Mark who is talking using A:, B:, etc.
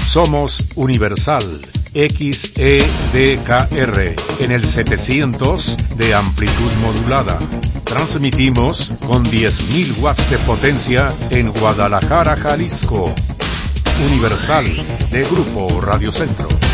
A: Somos Universal XEDKR en el 700 de amplitud modulada. Transmitimos con 10.000 watts de potencia en Guadalajara, Jalisco. Universal de Grupo Radio Centro.